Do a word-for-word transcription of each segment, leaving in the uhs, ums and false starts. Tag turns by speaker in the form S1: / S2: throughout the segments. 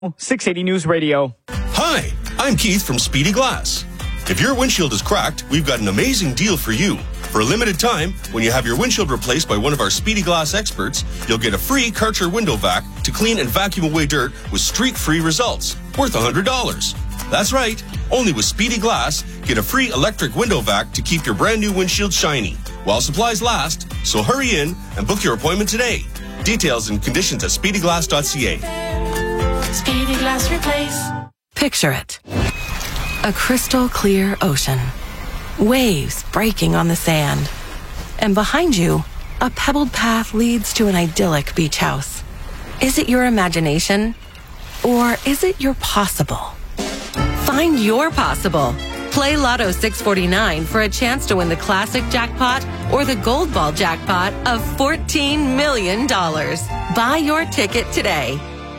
S1: six eighty News Radio.
S2: Hi, I'm Keith from Speedy Glass. If your windshield is cracked, we've got an amazing deal for you. For a limited time, when you have your windshield replaced by one of our Speedy Glass experts, you'll get a free Karcher window vac to clean and vacuum away dirt with streak-free results, worth one hundred dollars. That's right, only with Speedy Glass, get a free electric window vac to keep your brand new windshield shiny, while supplies last, so hurry in and book your appointment today. Details and conditions at speedy glass dot c a.
S3: Speedy Glass Replace.
S4: Picture it. A crystal clear ocean. Waves breaking on the sand. And behind you, a pebbled path leads to an idyllic beach house. Is it your imagination? Or is it your possible? Find your possible. Play Lotto six forty-nine for a chance to win the classic jackpot or the gold ball jackpot of fourteen million dollars. Buy your ticket today.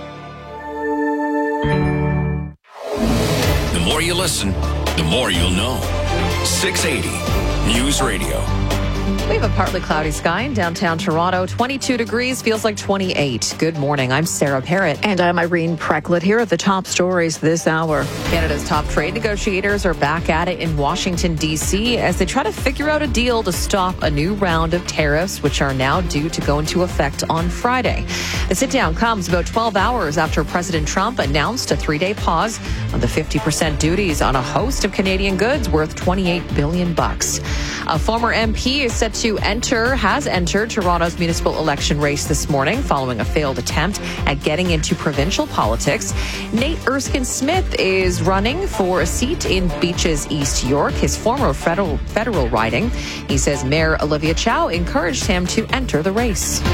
S5: The more you listen, the more you'll know. six eighty News Radio.
S6: We have a partly cloudy sky in downtown Toronto. twenty-two degrees, feels like twenty-eight. Good morning. I'm Sarah Parrott.
S7: And I'm Irene Precklett here at the top stories this hour.
S6: Canada's top trade negotiators are back at it in Washington, D C as they try to figure out a deal to stop a new round of tariffs, which are now due to go into effect on Friday. The sit-down comes about twelve hours after President Trump announced a three-day pause on the fifty percent duties on a host of Canadian goods worth twenty-eight billion bucks. A former M P is set to enter, has entered Toronto's municipal election race this morning following a failed attempt at getting into provincial politics. Nate Erskine-Smith is running for a seat in Beaches, East York, his former federal, federal riding. He says Mayor Olivia Chow encouraged him to enter the race.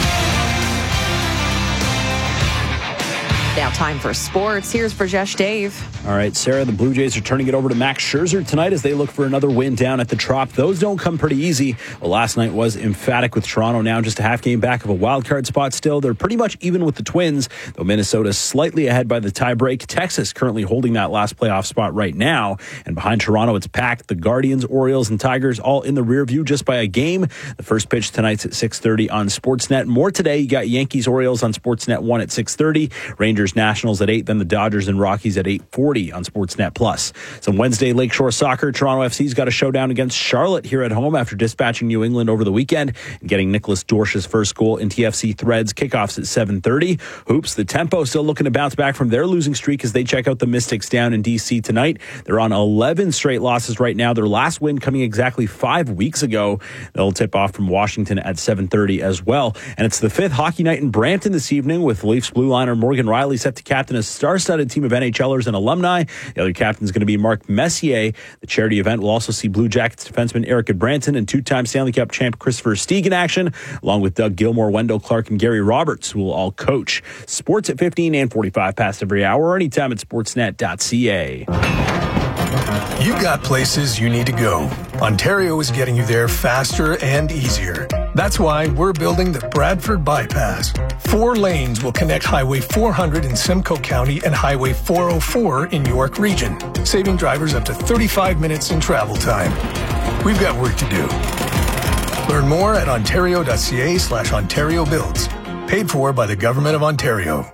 S6: Now time for sports. Here's Brajesh Dave.
S8: All right, Sarah, the Blue Jays are turning it over to Max Scherzer tonight as they look for another win down at the Trop. Those don't come pretty easy. Well, last night was emphatic with Toronto now just a half game back of a wild card spot still. They're pretty much even with the Twins, though Minnesota's slightly ahead by the tiebreak. Texas currently holding that last playoff spot right now. And behind Toronto, it's packed. The Guardians, Orioles, and Tigers all in the rear view just by a game. The first pitch tonight's at six thirty on Sportsnet. More today, you got Yankees, Orioles on Sportsnet one at six thirty. Rangers, Nationals at eight, then the Dodgers and Rockies at eight forty on Sportsnet Plus. Some Wednesday Lakeshore Soccer. Toronto F C's got a showdown against Charlotte here at home after dispatching New England over the weekend and getting Nicholas Dorsch's first goal in T F C Threads. Kickoffs at seven thirty. Hoops, the Tempo still looking to bounce back from their losing streak as they check out the Mystics down in D C tonight. They're on eleven straight losses right now. Their last win coming exactly five weeks ago. They'll tip off from Washington at seven thirty as well. And it's the fifth hockey night in Brampton this evening with Leafs blue liner Morgan Riley set to captain a star-studded team of NHLers and alumni. The other captain is going to be Mark Messier. The charity event will also see Blue Jackets defenseman Erica Branson and two-time Stanley Cup champ Christopher Stieg in action, along with Doug Gilmore, Wendell Clark, and Gary Roberts, who will all coach. Sports at fifteen and forty-five past every hour, or anytime at sportsnet dot c a.
S9: You've got places you need to go. Ontario is getting you there faster and easier. That's why we're building the Bradford Bypass. Four lanes will connect Highway four hundred in Simcoe County and Highway four oh four in York Region, saving drivers up to thirty-five minutes in travel time. We've got work to do. Learn more at ontario dot c a slash Ontario Builds. Paid for by the Government of Ontario.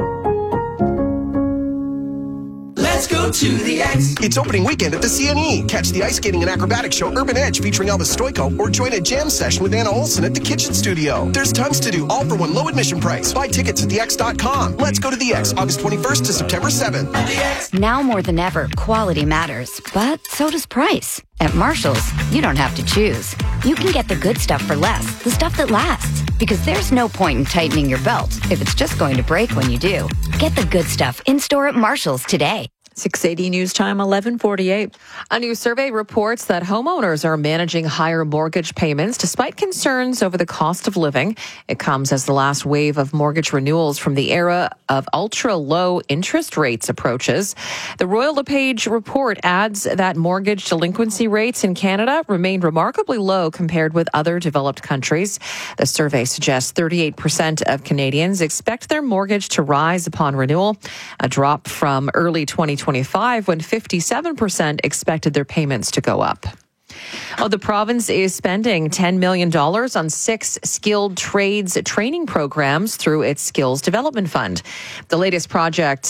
S3: Let's go to the X.
S10: It's opening weekend at the C N E. Catch the ice skating and acrobatics show Urban Edge featuring Elvis Stoico, or join a jam session with Anna Olson at the Kitchen Studio. There's tons to do, all for one low admission price. Buy tickets at the x dot com. Let's go to the X, August twenty-first to September seventh.
S11: Now more than ever, quality matters, but so does price. At Marshall's, you don't have to choose. You can get the good stuff for less, the stuff that lasts. Because there's no point in tightening your belt if it's just going to break when you do. Get the good stuff in-store at Marshall's today.
S7: six eighty News Time, eleven forty-eight.
S6: A new survey reports that homeowners are managing higher mortgage payments despite concerns over the cost of living. It comes as the last wave of mortgage renewals from the era of ultra-low interest rates approaches. The Royal LePage report adds that mortgage delinquency rates in Canada remain remarkably low compared with other developed countries. The survey suggests thirty-eight percent of Canadians expect their mortgage to rise upon renewal, a drop from early twenty twenty-five when fifty-seven percent expected their payments to go up. Oh, the province is spending ten million dollars on six skilled trades training programs through its Skills Development Fund. The latest project